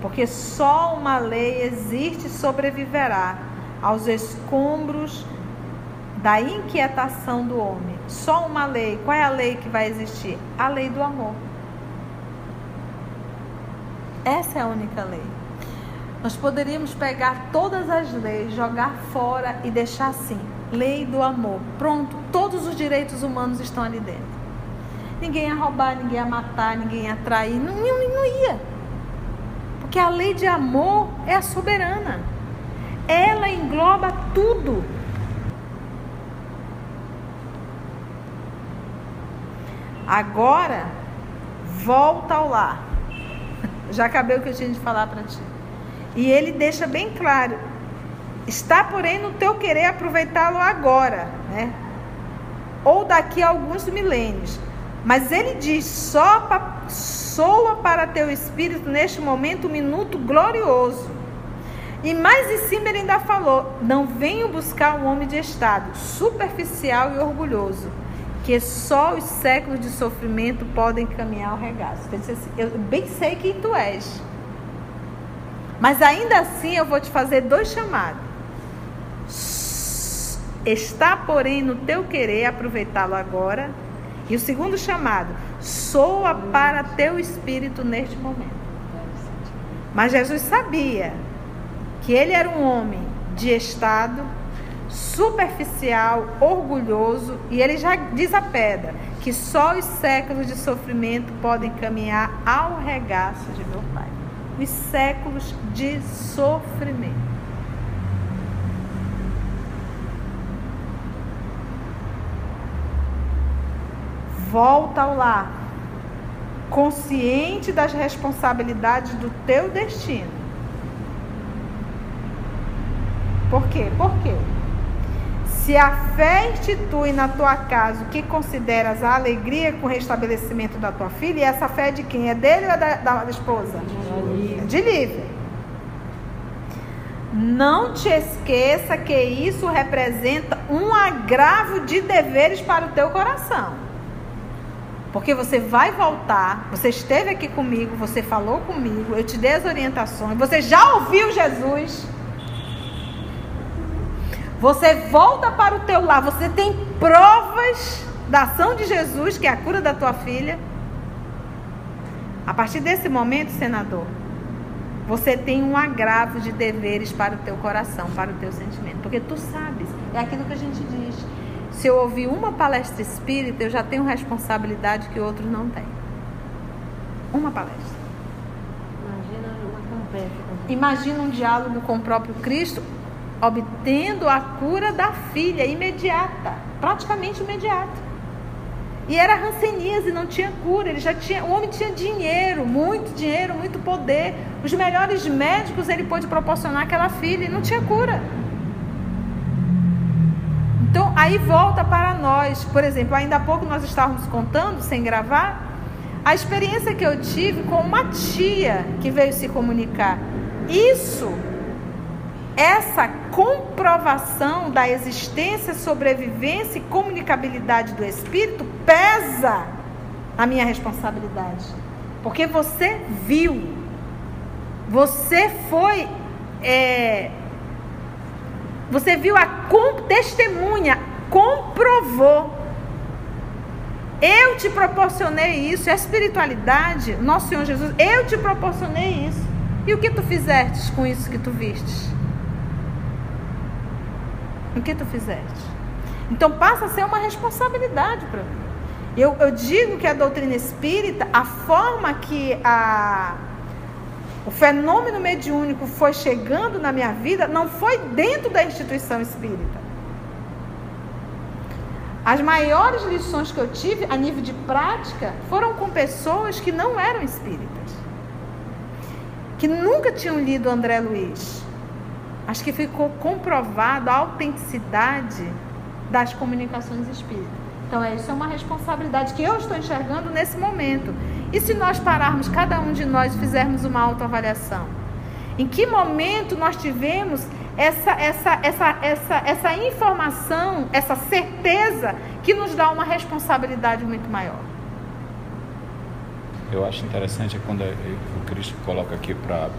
porque só uma lei existe e sobreviverá aos escombros da inquietação do homem. Só uma lei. Qual é a lei que vai existir? A lei do amor. Essa é a única lei. Nós poderíamos pegar todas as leis, jogar fora e deixar assim: lei do amor. Pronto, todos os direitos humanos estão ali dentro. Ninguém ia roubar, ninguém ia matar, ninguém ia trair, não ia. Porque a lei de amor é a soberana. Ela engloba tudo. Agora, volta ao lar. Já acabei o que eu tinha de falar para ti. E ele deixa bem claro: está, porém, no teu querer aproveitá-lo agora, né? Ou daqui a alguns milênios. Mas ele diz: soa para teu espírito neste momento um minuto glorioso. E mais em cima ele ainda falou: não venho buscar um homem de estado superficial e orgulhoso, que só os séculos de sofrimento podem caminhar ao regaço. Ele disse assim: eu bem sei quem tu és, mas ainda assim eu vou te fazer 2 chamados. Está, porém, no teu querer aproveitá-lo agora. E o segundo chamado: soa para teu espírito neste momento. Mas Jesus sabia que ele era um homem de estado superficial, orgulhoso, e ele já diz a pedra que só os séculos de sofrimento podem caminhar ao regaço de meu Pai. Os séculos de sofrimento. Volta ao lar, consciente das responsabilidades do teu destino. Por quê? Porque se a fé institui na tua casa o que consideras a alegria com o restabelecimento da tua filha, e essa fé é de quem? É dele ou é da esposa? É de Lívia. Não te esqueça que isso representa um agravo de deveres para o teu coração. Porque você vai voltar, você esteve aqui comigo, você falou comigo, eu te dei as orientações, você já ouviu Jesus. Você volta para o teu lar, você tem provas da ação de Jesus, que é a cura da tua filha. A partir desse momento, senador, você tem um agravo de deveres para o teu coração, para o teu sentimento. Porque tu sabes, é aquilo que a gente diz: se eu ouvir uma palestra espírita, eu já tenho responsabilidade que outros não têm. Uma palestra. Imagina uma conversa. Imagina um diálogo com o próprio Cristo, obtendo a cura da filha imediata, praticamente imediata. E era hanseníase, não tinha cura. Ele já tinha, o homem tinha dinheiro, muito poder. Os melhores médicos ele pôde proporcionar àquela filha e não tinha cura. Então, aí volta para nós. Por exemplo, ainda há pouco nós estávamos contando, sem gravar, a experiência que eu tive com uma tia que veio se comunicar. Essa comprovação da existência, sobrevivência e comunicabilidade do espírito pesa a minha responsabilidade. Porque você viu, você foi... Você viu a testemunha, comprovou. Eu te proporcionei isso, a espiritualidade, nosso Senhor Jesus, eu te proporcionei isso. E o que tu fizeste com isso que tu vistes? O que tu fizeste? Então passa a ser uma responsabilidade para mim. Eu digo que a doutrina espírita, a forma que o fenômeno mediúnico foi chegando na minha vida, não foi dentro da instituição espírita. As maiores lições que eu tive a nível de prática foram com pessoas que não eram espíritas, que nunca tinham lido André Luiz. Acho que ficou comprovada a autenticidade das comunicações espíritas. Então isso é uma responsabilidade que eu estou enxergando nesse momento. E se nós pararmos, cada um de nós, fizermos uma autoavaliação? Em que momento nós tivemos essa informação, essa certeza que nos dá uma responsabilidade muito maior? Eu acho interessante quando o Cristo coloca aqui para